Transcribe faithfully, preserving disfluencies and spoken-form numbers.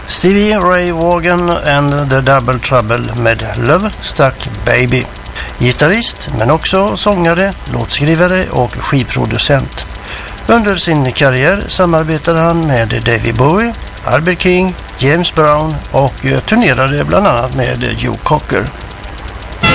Stevie Ray Vaughan and the Double Trouble med Love Stuck Baby. Gitarrist men också sångare, låtskrivare och skivproducent. Under sin karriär samarbetade han med David Bowie, Albert King, James Brown och turnerade bland annat med Joe Cocker.